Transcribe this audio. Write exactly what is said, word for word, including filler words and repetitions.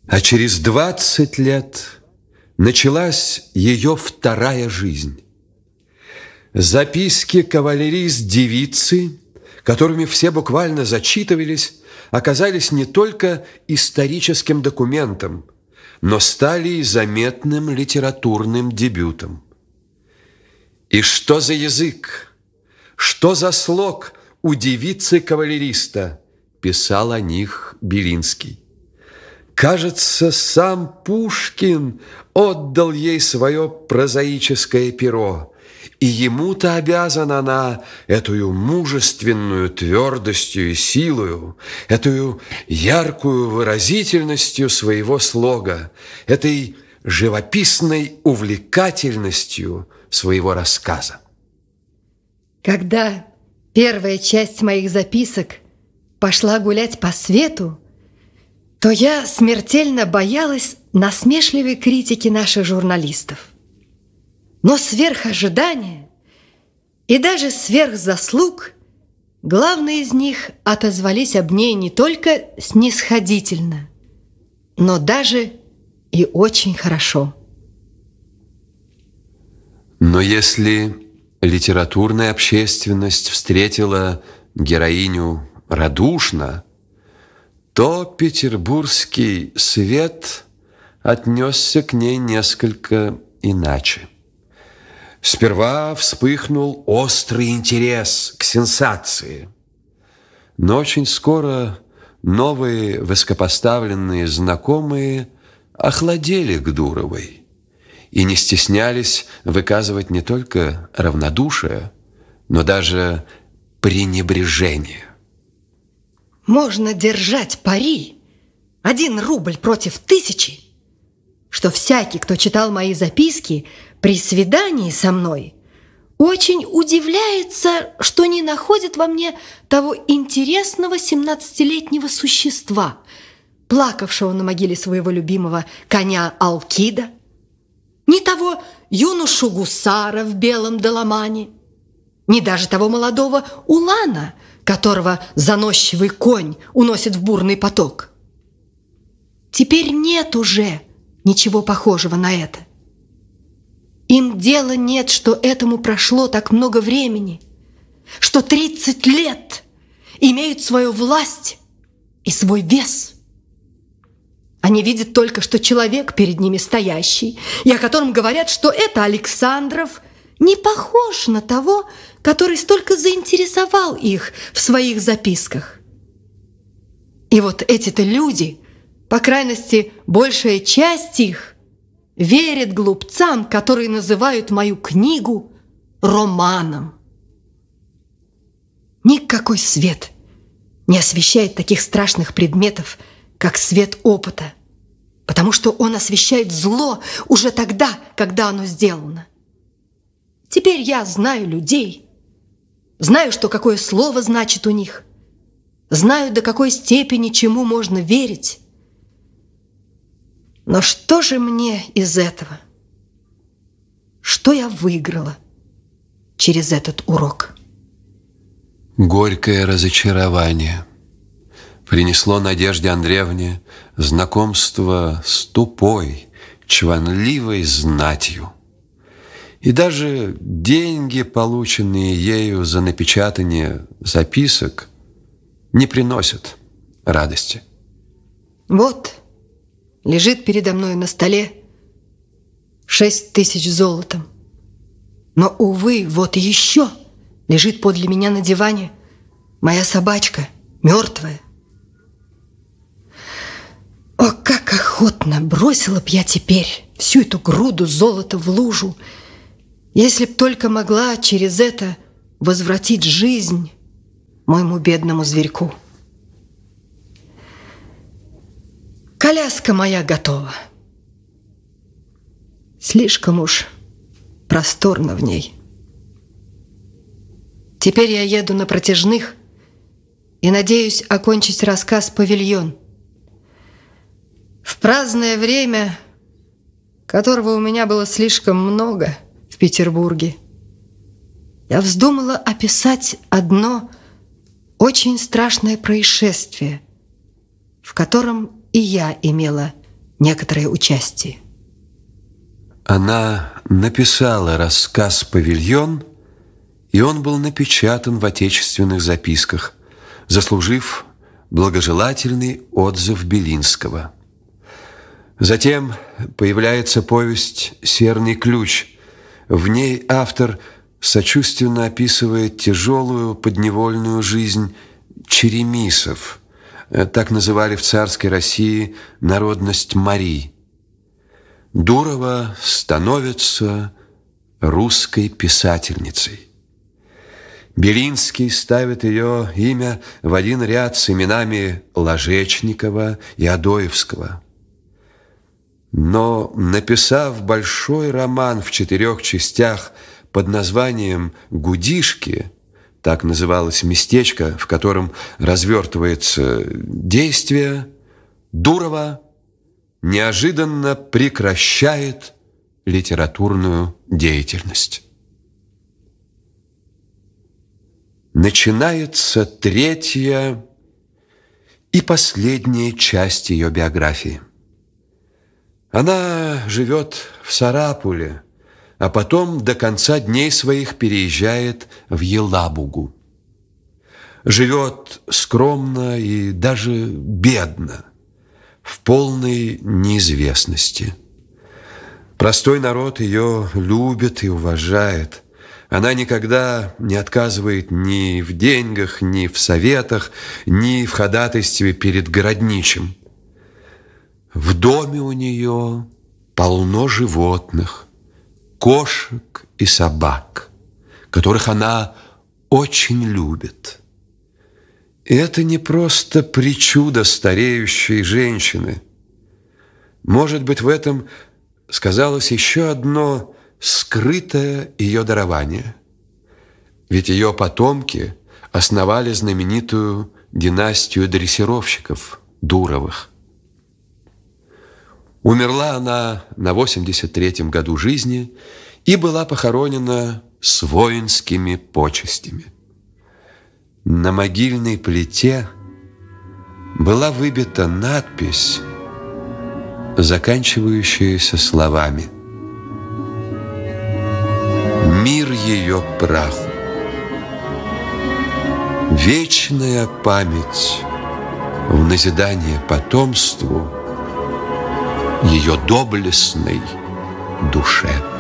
А через двадцать лет началась ее вторая жизнь. Записки кавалерист-девицы, которыми все буквально зачитывались, оказались не только историческим документом, но стали и заметным литературным дебютом. И что за язык, что за слог у девицы-кавалериста, писал о них Белинский. Кажется, сам Пушкин отдал ей свое прозаическое перо, и ему-то обязана она эту мужественную твердостью и силою, эту яркую выразительностью своего слога, этой живописной увлекательностью своего рассказа. Когда первая часть моих записок пошла гулять по свету, то я смертельно боялась насмешливой критики наших журналистов. Но сверх ожидания и даже сверх заслуг главные из них отозвались об ней не только снисходительно, но даже и очень хорошо. Но если литературная общественность встретила героиню радушно, то петербургский свет отнесся к ней несколько иначе. Сперва вспыхнул острый интерес к сенсации, но очень скоро новые высокопоставленные знакомые охладели к Дуровой и не стеснялись выказывать не только равнодушие, но даже пренебрежение. Можно держать пари, один рубль против тысячи, что всякий, кто читал мои записки при свидании со мной, очень удивляется, что не находит во мне того интересного семнадцатилетнего существа, плакавшего на могиле своего любимого коня Алкида, ни того юношу гусара в белом доломане, ни даже того молодого улана, которого заносчивый конь уносит в бурный поток. Теперь нет уже ничего похожего на это. Им дела нет, что этому прошло так много времени, что тридцать лет имеют свою власть и свой вес. Они видят только, что человек перед ними стоящий, и о котором говорят, что это Александров, не похож на того, который столько заинтересовал их в своих записках. И вот эти-то люди, по крайности, большая часть их, верят глупцам, которые называют мою книгу романом. Никакой свет не освещает таких страшных предметов, как свет опыта, потому что он освещает зло уже тогда, когда оно сделано. Теперь я знаю людей, знаю, что какое слово значит у них, знаю, до какой степени чему можно верить. Но что же мне из этого? Что я выиграла через этот урок? Горькое разочарование принесло Надежде Андреевне знакомство с тупой, чванливой знатью. И даже деньги, полученные ею за напечатание записок, не приносят радости. Вот лежит передо мной на столе шесть тысяч золотом. Но, увы, вот еще лежит подле меня на диване моя собачка, мертвая. О, как охотно бросила б я теперь всю эту груду золота в лужу, если б только могла через это возвратить жизнь моему бедному зверьку. Коляска моя готова. Слишком уж просторно в ней. Теперь я еду на протяжных и надеюсь окончить рассказ «Павильон». В праздное время, которого у меня было слишком много в Петербурге, я вздумала описать одно очень страшное происшествие, в котором и я имела некоторое участие. Она написала рассказ «Павильон», и он был напечатан в отечественных записках, заслужив благожелательный отзыв Белинского. Затем появляется повесть «Серный ключ». В ней автор сочувственно описывает тяжелую подневольную жизнь черемисов. Так называли в царской России народность Мари. Дурова становится русской писательницей. Белинский ставит ее имя в один ряд с именами Ложечникова и Адоевского. Но, написав большой роман в четырех частях под названием «Гудишки», так называлось местечко, в котором развертывается действие, Дурова неожиданно прекращает литературную деятельность. Начинается третья и последняя часть ее биографии. Она живет в Сарапуле, а потом до конца дней своих переезжает в Елабугу. Живет скромно и даже бедно, в полной неизвестности. Простой народ ее любит и уважает. Она никогда не отказывает ни в деньгах, ни в советах, ни в ходатайстве перед городничим. В доме у нее полно животных, кошек и собак, которых она очень любит. И это не просто причуда стареющей женщины. Может быть, в этом сказалось еще одно скрытое ее дарование. Ведь ее потомки основали знаменитую династию дрессировщиков Дуровых. Умерла она на восемьдесят третьем году жизни и была похоронена с воинскими почестями. На могильной плите была выбита надпись, заканчивающаяся словами: «Мир ее праху, вечная память в назидание потомству ее доблестной душе».